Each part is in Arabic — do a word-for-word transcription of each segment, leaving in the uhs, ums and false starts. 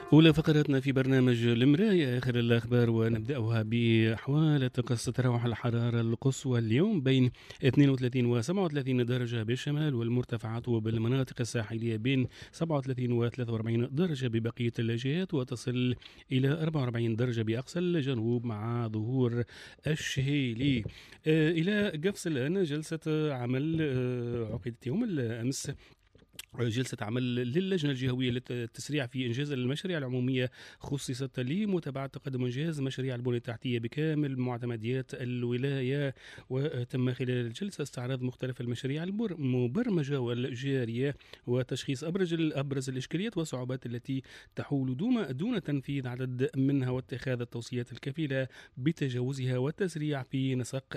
أولى فقراتنا في برنامج المراية آخر الأخبار، ونبدأها بأحوال الطقس. تتراوح الحرارة القصوى اليوم بين اثنين وثلاثين و سبعة وثلاثين درجة بالشمال، والمرتفعات وبالمناطق الساحلية بين سبعة وثلاثين و ثلاثة وأربعين درجة ببقية الجهات، وتصل إلى أربعة وأربعين درجة بأقصى الجنوب مع ظهور الشهيلي. آه، إلى قفص الآن جلسة عمل آه، عقدت يوم الأمس، جلسة عمل للجنة الجهوية للتسريع في إنجاز المشاريع العمومية، خصصت لمتابعة تقدم إنجاز مشاريع البنية التحتية بكامل معتمديات الولاية. وتم خلال الجلسة استعراض مختلف المشاريع المبرمجة والجارية، وتشخيص أبرز أبرز الإشكاليات والصعوبات التي تحول دون دون تنفيذ عدد منها، واتخاذ التوصيات الكفيلة بتجاوزها والتسريع في نسق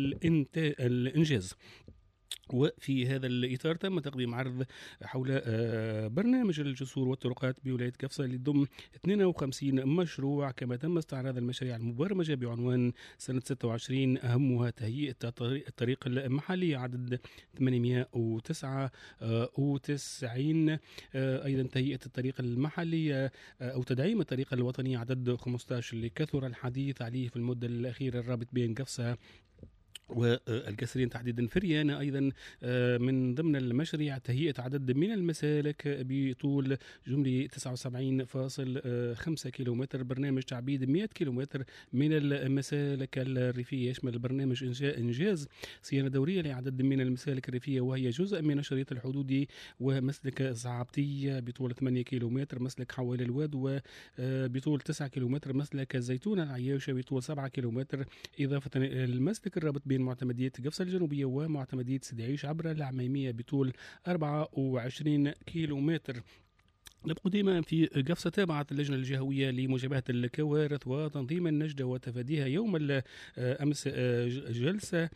الإنجاز. وفي هذا الإطار تم تقديم عرض حول آه، برنامج الجسور والطرقات بولاية قفصة اللي يضم اثنين وخمسين مشروع، كما تم استعراض المشاريع المبرمجة بعنوان سنة ستة وعشرين، أهمها تهيئة الطريق المحلي عدد ثمانمائة وتسعة وتسعين، آه، أيضا تهيئة الطريق المحلي آه، أو تدعيم الطريق الوطني عدد خمسة عشر اللي كثر الحديث عليه في المدة الأخيرة، الرابط بين قفصة والقصرين تحديدا في ريانة. أيضا من ضمن المشاريع تهيئة عدد من المسالك بطول جملي تسعة وسبعين فاصل خمسة كيلومتر، برنامج تعبيد مئة كيلومتر من المسالك الريفية، يشمل البرنامج إنجاز صيانة دورية لعدد من المسالك الريفية وهي جزء من الشريط الحدودي، ومسلك زعبطية بطول ثمانية كيلومتر، مسلك حوالي الواد وبطول تسعة كيلومتر، مسلك زيتون العياشة بطول سبعة كيلومتر، إضافة المسلك الرابط بين معتمدية قفصة الجنوبية ومعتمدية سيدي عيش عبر العميمية بطول أربعة وعشرين كيلومتر. نبقى ديما في قفصة. تابعت اللجنة الجهوية لمجابهة الكوارث وتنظيم النجدة وتفاديها يوم الأمس جلسة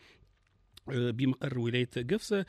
بمقر ولاية قفصة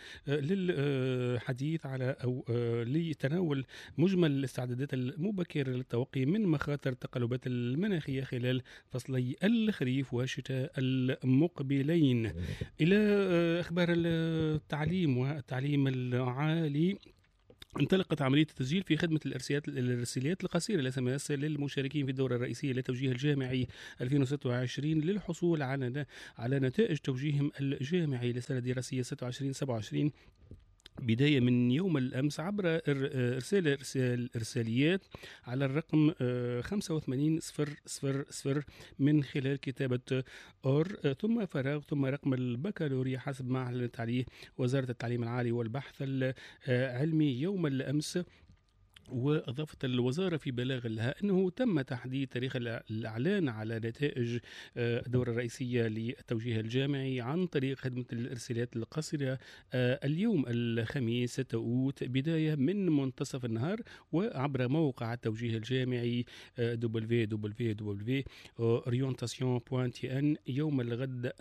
للحديث على أو لتناول مجمل الاستعدادات المبكرة للتوقي من مخاطر التقلبات المناخية خلال فصلي الخريف والشتاء المقبلين. إلى أخبار التعليم والتعليم العالي، انطلقت عملية التسجيل في خدمة الإرساليات الإرساليات القصيرة الاس ام اس للمشاركين في الدورة الرئيسية للتوجيه الجامعي ألفين وستة وعشرين للحصول على على نتائج توجيههم الجامعي للسنة الدراسية ستة وعشرين سبعة وعشرين، بداية من يوم الأمس عبر إرسال إرسال إرساليات على الرقم خمسة وثمانين صفر صفر صفر من خلال كتابة أور ثم فراغ ثم رقم البكالوريا حسب ما أعلنت عليه وزارة التعليم العالي والبحث العلمي يوم الأمس. وأضافت الوزارة في بلاغ لها أنه تم تحديد تاريخ الإعلان على نتائج الدورة الرئيسية للتوجيه الجامعي عن طريق خدمة الإرساليات القصيرة اليوم الخميس ستة أوت بداية من منتصف النهار، وعبر موقع التوجيه الجامعي دبليو دبليو دبليو دوت أورينتاسيون دوت تي إن يوم الغد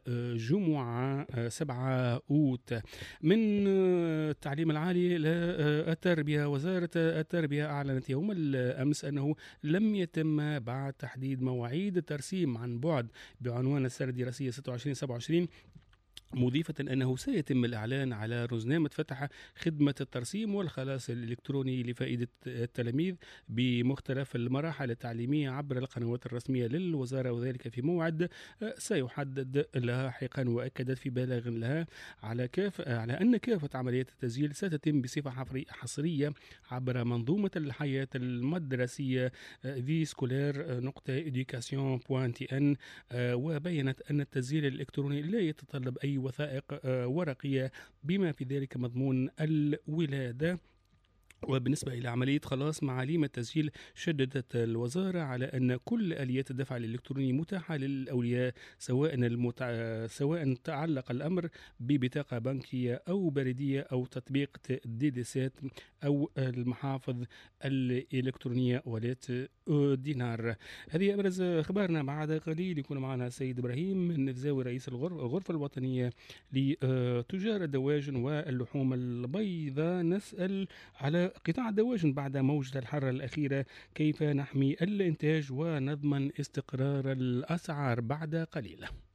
الجمعة سبعة أوت. من التعليم العالي للتربية، وزارة التربية أعلنت يوم الأمس أنه لم يتم بعد تحديد مواعيد الترسيم عن بعد بعنوان السنة الدراسية ستة وعشرين سبعة وعشرين، مضيفة أنه سيتم الإعلان على رزنامة فتح خدمة الترسيم والخلاص الإلكتروني لفائدة التلاميذ بمختلف المراحل التعليمية عبر القنوات الرسمية للوزارة، وذلك في موعد سيحدد لاحقا. وأكدت في بلاغ لها على كاف على أن كافة عمليات التسجيل ستتم بصفة حصرية عبر منظومة الحياة المدرسية في سكولير نقطة إديوكاسيون دوت تي إن، وبينت أن التسجيل الإلكتروني لا يتطلب أي وثائق ورقية بما في ذلك مضمون الولادة. وبالنسبة إلى عملية خلاص معاليم التسجيل، شددت الوزارة على أن كل آليات الدفع الإلكتروني متاحة للأولياء، سواء المتع... سواء تعلق الأمر ببطاقة بنكية أو بريدية أو تطبيق ديديسات أو المحافظ الإلكترونية ولات دينار. هذه أبرز أخبارنا. بعد قليل يكون معنا السيد إبراهيم النفزاوي رئيس الغرفة الوطنية لتجار الدواجن واللحوم البيضاء. نسأل على قطاع الدواجن بعد موجة الحرة الأخيرة، كيف نحمي الإنتاج ونضمن استقرار الأسعار؟ بعد قليل.